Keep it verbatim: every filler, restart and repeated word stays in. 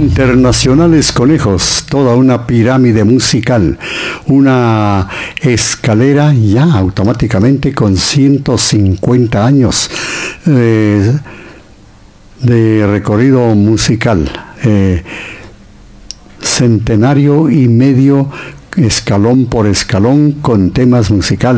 Internacionales Conejos, toda una pirámide musical, una escalera ya automáticamente con ciento cincuenta años eh, de recorrido musical, eh, centenario y medio, escalón por escalón, con temas musicales